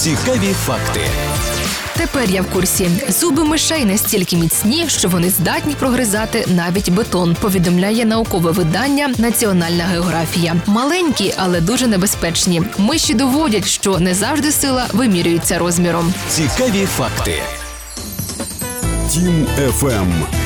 Цікаві факти. Тепер я в курсі. Зуби мишей настільки міцні, що вони здатні прогризати навіть бетон, повідомляє наукове видання «Національна географія». Маленькі, але дуже небезпечні. Миші доводять, що не завжди сила вимірюється розміром. Цікаві факти. Тім FM.